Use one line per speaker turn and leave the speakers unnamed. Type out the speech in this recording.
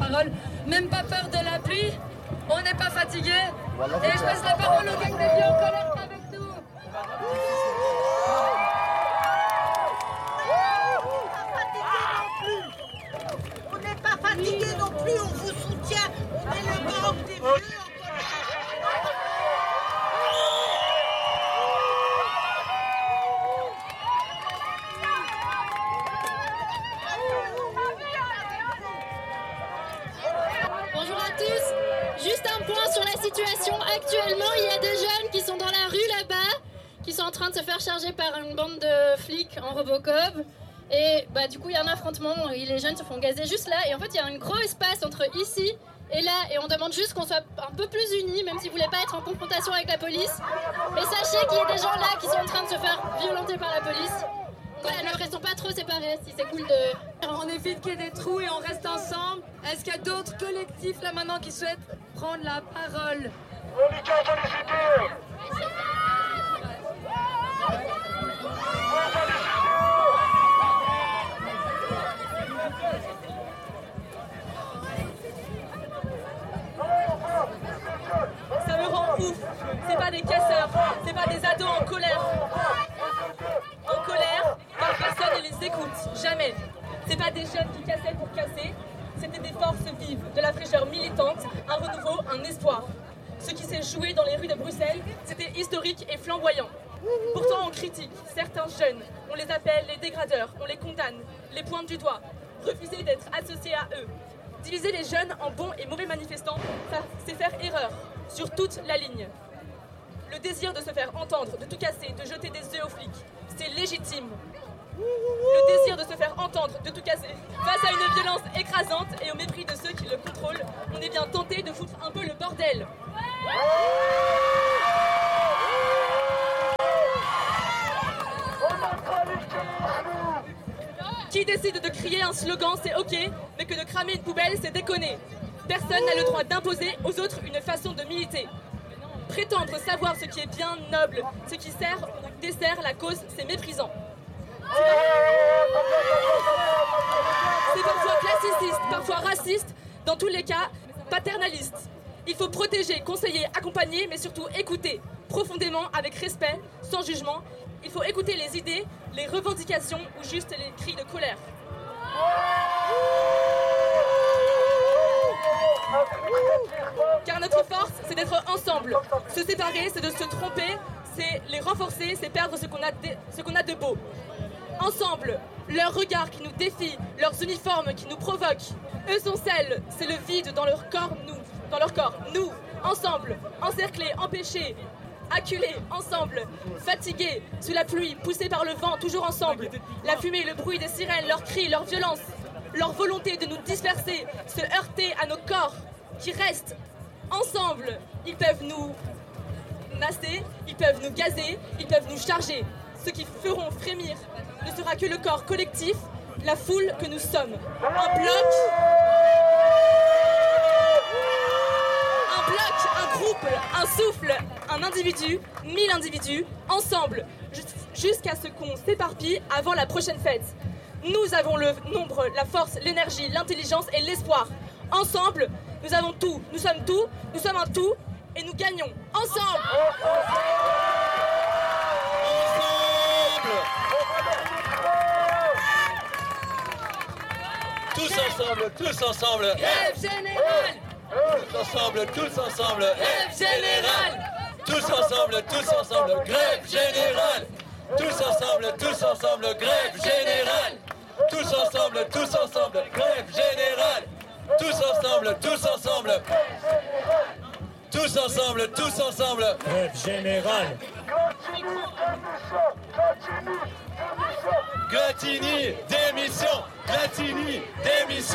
parole. Même pas peur de la pluie, on n'est pas fatigué. Et je passe la parole au gang des vieux en colère avec nous.
On n'est pas fatigué non plus, on vous soutient. On est le gang des vieux en colère.
Bonjour à tous, juste un point sur la situation. Actuellement, il y a des jeunes qui sont dans la rue là-bas, qui sont en train de se faire charger par une bande de flics en Robocop. Et du coup, il y a un affrontement, et les jeunes se font gazer juste là. Et en fait, il y a un gros espace entre ici et là. Et on demande juste qu'on soit un peu plus unis, même si vous voulez pas être en confrontation avec la police. Mais sachez qu'il y a des gens là qui sont en train de se faire violenter par la police. Ouais, ne restons pas trop séparés, si c'est cool de...
On évite qu'il y ait des trous et on reste ensemble. Est-ce qu'il y a d'autres collectifs là maintenant qui souhaitent prendre la parole?
Ça me rend ouf. C'est pas des casseurs, c'est pas des ados en colère. En colère, car personne ne les écoute, jamais. C'est pas des jeunes qui cassaient pour casser, c'était des forces vives, de la fraîcheur militante, un renouveau, un espoir. Ce qui s'est joué dans les rues de Bruxelles, c'était historique et flamboyant. Pourtant on critique certains jeunes, on les appelle les dégradeurs, on les condamne, les pointe du doigt, refuser d'être associés à eux. Diviser les jeunes en bons et mauvais manifestants, c'est faire erreur, sur toute la ligne. Le désir de se faire entendre, de tout casser, de jeter des œufs aux flics, c'est légitime. Le désir de se faire entendre, de tout casser, face à une violence écrasante et au mépris de ceux qui le contrôlent, on est bien tenté de foutre un peu le bordel. Qui décide de crier un slogan, c'est ok, mais que de cramer une poubelle, c'est déconner. Personne n'a le droit d'imposer aux autres une façon de militer. Prétendre savoir ce qui est bien noble, ce qui sert ou dessert la cause, c'est méprisant. C'est parfois classiciste, parfois raciste, dans tous les cas, paternaliste. Il faut protéger, conseiller, accompagner, mais surtout écouter, profondément, avec respect, sans jugement. Il faut écouter les idées, les revendications ou juste les cris de colère. Car notre force, c'est d'être ensemble. Se séparer, c'est de se tromper, c'est les renforcer, c'est perdre ce qu'on a de beau. Ensemble, leurs regards qui nous défient, leurs uniformes qui nous provoquent. Eux sont celles, c'est le vide dans leur corps, nous, ensemble, encerclés, empêchés, acculés, ensemble, fatigués, sous la pluie, poussés par le vent, toujours ensemble. La fumée, le bruit des sirènes, leurs cris, leur violence, leur volonté de nous disperser, se heurter à nos corps qui restent ensemble. Ils peuvent nous masser, ils peuvent nous gazer, ils peuvent nous charger. Ce qui feront frémir ne sera que le corps collectif, la foule que nous sommes. Un bloc, un groupe, un souffle, un individu, 1000 individus, ensemble, jusqu'à ce qu'on s'éparpille avant la prochaine fête. Nous avons le nombre, la force, l'énergie, l'intelligence et l'espoir. Ensemble, nous avons tout, nous sommes un tout et nous gagnons. Ensemble!
Tous ensemble.
Grève générale!
Tous ensemble.
Grève générale!
Tous ensemble. Grève générale. Tous ensemble. Grève générale. Tous ensemble. Grève générale. Tous ensemble.
Grève générale.
Glatini, démission.